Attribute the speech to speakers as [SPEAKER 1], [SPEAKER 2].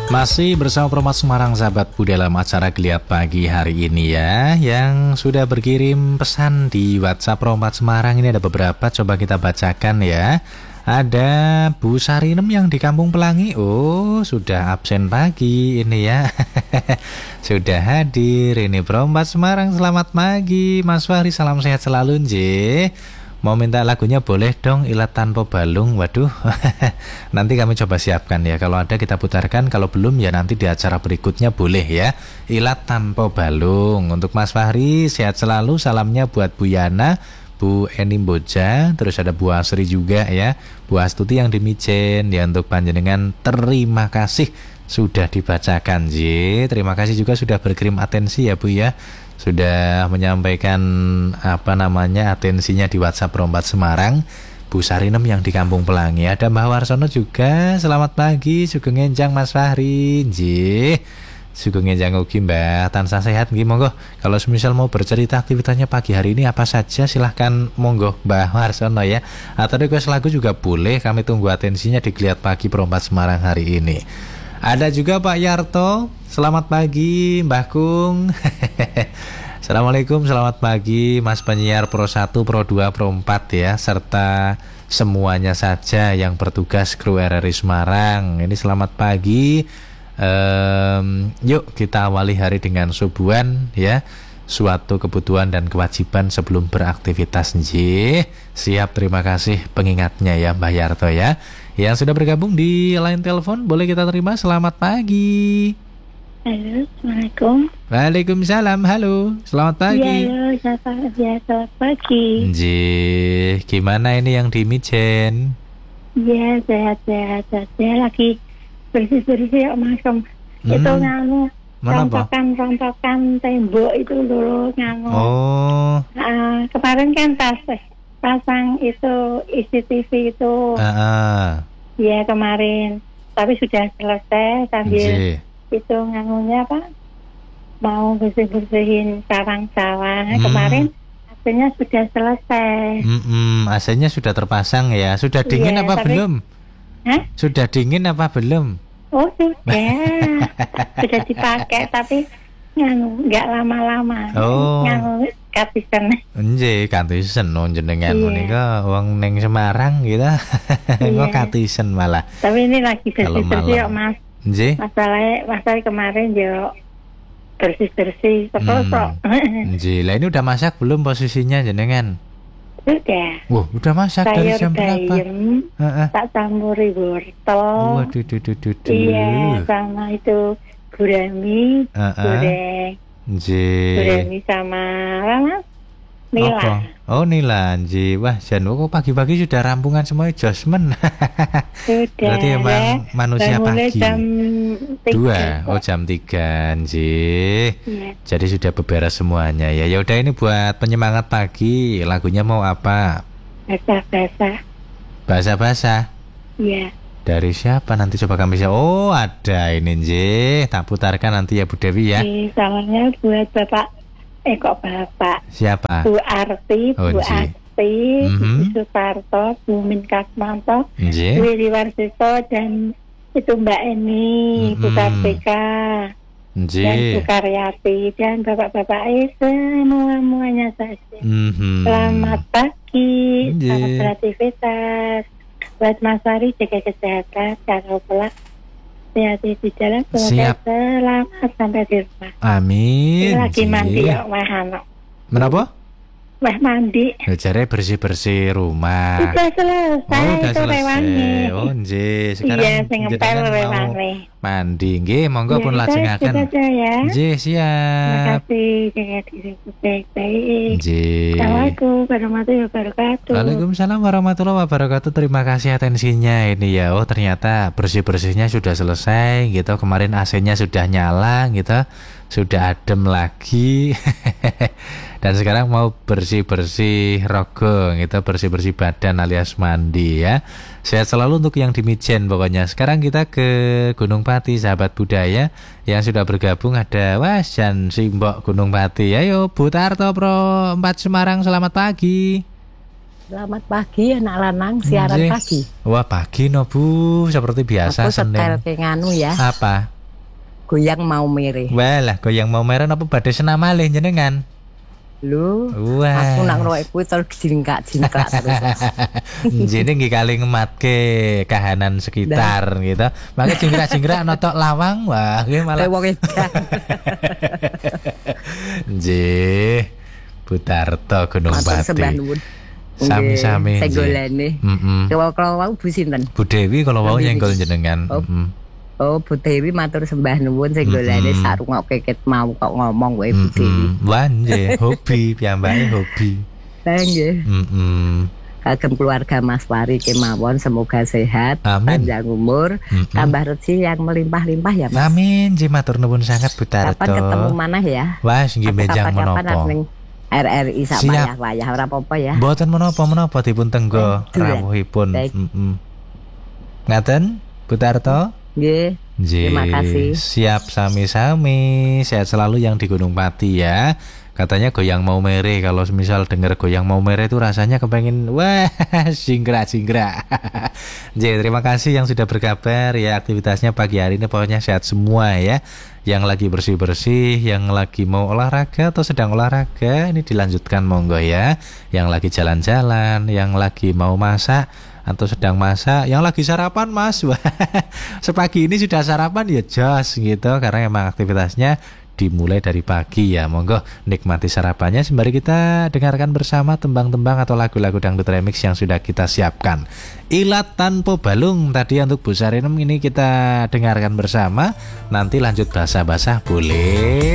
[SPEAKER 1] Masih bersama Promat Semarang, sahabat Bu, dalam acara Geliat Pagi hari ini ya. Yang sudah berkirim pesan di WhatsApp Promat Semarang ini ada beberapa, coba kita bacakan ya. Ada Bu Sarinem yang di Kampung Pelangi. Oh, sudah absen pagi ini ya. Sudah hadir ini Promat Semarang. Selamat pagi Mas Fahri, salam sehat selalu nje. Mau minta lagunya boleh dong, Ilat Tanpa Balung. Waduh, nanti kami coba siapkan ya. Kalau ada kita putarkan, kalau belum ya nanti di acara berikutnya boleh ya. Ilat Tanpa Balung. Untuk Mas Fahri, sehat selalu. Salamnya buat Bu Yana, Bu Eni Boja, terus ada Bu Asri juga ya, Bu Astuti yang di Mijen ya. Untuk panjenengan terima kasih sudah dibacakan J. Terima kasih juga sudah berkirim atensi ya Bu ya, sudah menyampaikan atensinya di WhatsApp Rompat Semarang. Bu Sarinem yang di Kampung Pelangi. Ada Mbah Warsono juga, selamat pagi. Sugeng enjang Mas Fahri nggih. Sugeng enjang ugi Mbah, tansah sehat nggih. Monggo kalau semisal mau bercerita aktivitasnya pagi hari ini apa saja, silahkan monggo Mbah Warsono ya. Atau request lagu juga boleh, kami tunggu atensinya di Geliat Pagi Rompat Semarang hari ini. Ada juga Pak Yarto, selamat pagi Mbah Kung. Assalamualaikum, selamat pagi Mas penyiar Pro 1, Pro 2, Pro 4 ya, serta semuanya saja yang bertugas kru RRI Semarang. Ini selamat pagi. Yuk kita awali hari dengan subuhan ya, suatu kebutuhan dan kewajiban sebelum beraktivitas. Siap, terima kasih pengingatnya ya Mbah Yarto ya. Yang sudah bergabung di line telepon boleh kita terima. Selamat pagi.
[SPEAKER 2] Halo, Assalamualaikum.
[SPEAKER 1] Waalaikumsalam, halo. Selamat pagi.
[SPEAKER 2] Iya, selamat pagi.
[SPEAKER 1] Gimana ini yang di Mijen?
[SPEAKER 2] Iya, sehat-sehat saja. Lagi bersih-bersih ya Mas. Itu nganu, rontokan tembok itu dulu nganu.
[SPEAKER 1] Oh.
[SPEAKER 2] Kemarin kan pasang itu CCTV itu. Iya kemarin. Tapi sudah selesai sambil itu nganunya apa? Mau bersih-bersihin sarang sawah. Kemarin AC-nya sudah selesai.
[SPEAKER 1] AC-nya sudah terpasang ya. Sudah dingin apa belum?
[SPEAKER 2] Hah?
[SPEAKER 1] Sudah dingin apa belum?
[SPEAKER 2] Oh sudah. Sudah dipakai tapi nggak lama-lama.
[SPEAKER 1] Oh.
[SPEAKER 2] Katisen.
[SPEAKER 1] Nggih, katisen jenengan menika wong ning Semarang gitu. Kok katisen malah.
[SPEAKER 2] Tapi ini lagi bersih-bersih kok Mas.
[SPEAKER 1] Nggih.
[SPEAKER 2] Masalah kemarin yo bersih-bersih kosong.
[SPEAKER 1] Nggih, lah ini udah masak belum posisinya jenengan?
[SPEAKER 2] Sudah.
[SPEAKER 1] Wah, udah masak dari jam berapa?
[SPEAKER 2] Tak campuri wortel.
[SPEAKER 1] Waduh.
[SPEAKER 2] Iya, sama itu gurami, goreng. Gurami sama apa? Nila.
[SPEAKER 1] Apa? Oh nila, wah Jan, kok pagi-pagi sudah rampungan semua josmen.
[SPEAKER 2] Sudah.
[SPEAKER 1] Berarti emang manusia pagi.
[SPEAKER 2] Jam
[SPEAKER 1] 2, jam 3,
[SPEAKER 2] Iya.
[SPEAKER 1] Jadi sudah beberes semuanya ya. Ya udah, ini buat penyemangat pagi. Lagunya mau apa? Basah-basah.
[SPEAKER 2] Iya.
[SPEAKER 1] Dari siapa nanti coba kami bisa. Oh ada ini tak putarkan nanti ya Bu Dewi ya.
[SPEAKER 2] Salamnya buat Bapak. Bapak.
[SPEAKER 1] Siapa?
[SPEAKER 2] Bu Arti, Bu Asti, Bu Suparto, Bu Min Kasmanto, Bu Edi Warsito, dan itu Mbak Eni, Bu Kartika, dan Bu Karyati, dan Bapak-bapak semuanya saja. Selamat pagi, selamat beraktivitas. Buat Mas Ari, jaga kesehatan, jangan lupa hati-hati di jalan, semoga selamat sampai di rumah.
[SPEAKER 1] Amin.
[SPEAKER 2] Lagi mandi ya, Wahano.
[SPEAKER 1] Menapa?
[SPEAKER 2] Wah mandi.
[SPEAKER 1] Cari bersih-bersih rumah.
[SPEAKER 2] Sudah selesai.
[SPEAKER 1] Udah selesai.
[SPEAKER 2] Oh
[SPEAKER 1] nggih, sekarang
[SPEAKER 2] iya, ngepel rewane.
[SPEAKER 1] Mandi nggih, monggo pun lajengaken.
[SPEAKER 2] Ya.
[SPEAKER 1] Nggih, siap.
[SPEAKER 2] Terima kasih, jaga diri baik-baik.
[SPEAKER 1] Nggih.
[SPEAKER 2] Assalamualaikum warahmatullahi wabarakatuh.
[SPEAKER 1] Waalaikumsalam warahmatullahi wabarakatuh. Terima kasih atensinya ini ya. Oh ternyata bersih-bersihnya sudah selesai gitu. Kemarin AC-nya sudah nyala gitu. Sudah adem lagi. Dan sekarang mau bersih-bersih rogo gitu, bersih-bersih badan alias mandi ya. Sehat selalu untuk yang di Mijen pokoknya. Sekarang kita ke Gunung Pati, sahabat budaya yang sudah bergabung. Ada Wajan Simbok Gunung Pati. Ayo Bu Tarto Pro 4 Semarang, selamat pagi.
[SPEAKER 3] Selamat pagi anak lanang, siaran pagi.
[SPEAKER 1] Wah pagi no Bu, seperti biasa.
[SPEAKER 3] Aku setel ke nganu ya.
[SPEAKER 1] Apa?
[SPEAKER 3] goyang mau mere.
[SPEAKER 1] Walah, goyang mau mere apa badhe senam malih jenengan?
[SPEAKER 3] Lho,
[SPEAKER 1] wah.
[SPEAKER 3] Aku nak ngrokok kuwi terus jingkrak terus.
[SPEAKER 1] Jadi nggih kali ngematke kahanan sekitar gitu. Maka jingkrak-jingkrak notok lawang, wah nggih malah
[SPEAKER 3] wong edan.
[SPEAKER 1] Nggih. Budarto Gunung Pati. Sami-sami.
[SPEAKER 3] Tenggolane. Kalau wau Bu sinten?
[SPEAKER 1] Bu Dewi kalau wau nyenggol jenengan.
[SPEAKER 3] Oh, Bu Dewi matur sembah nuwun sing golane sarungokke ket mau kok ngomong kowe Bu Dewi.
[SPEAKER 1] Wah nggih, hobi piyambake hobi.
[SPEAKER 3] Lah nggih. Kagem keluarga Mas Wari kemawon semoga sehat, panjang umur, tambah rezeki yang melimpah-limpah ya Mas.
[SPEAKER 1] Amin, nggih matur nuwun sangat Bu Tarto.
[SPEAKER 3] Kapan ketemu maneh ya?
[SPEAKER 1] Wah, nggih benjang menapa.
[SPEAKER 3] RRI sak wayah-wayah ora apa-apa ya.
[SPEAKER 1] Mboten menapa-menapa dipun tenggo rawuhipun. Ngaten Bu Tarto?
[SPEAKER 3] Nggih. Terima kasih.
[SPEAKER 1] Siap sami-sami. Sehat selalu yang di Gunung Pati ya. Katanya goyang mau mere. Kalau misal denger goyang mau mere itu rasanya kepengen wah singgra-singgra. Terima kasih yang sudah berkabar ya. Aktivitasnya pagi hari ini pokoknya sehat semua ya. Yang lagi bersih-bersih, yang lagi mau olahraga atau sedang olahraga, ini dilanjutkan monggo ya. Yang lagi jalan-jalan, yang lagi mau masak atau sedang masak, yang lagi sarapan Mas. Wah, sepagi ini sudah sarapan ya jos gitu, karena emang aktivitasnya dimulai dari pagi ya. Monggo nikmati sarapannya sembari kita dengarkan bersama tembang-tembang atau lagu-lagu dangdut remix yang sudah kita siapkan. Ilat Tanpa Balung tadi untuk Bu Sarinem ini kita dengarkan bersama. Nanti lanjut basah-basah boleh.